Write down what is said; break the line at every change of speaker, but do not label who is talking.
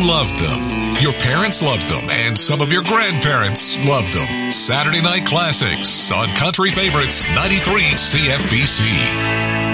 loved them. Your parents loved them, and some of your grandparents loved them. Saturday Night Classics on Country Favorites 93 CFBC.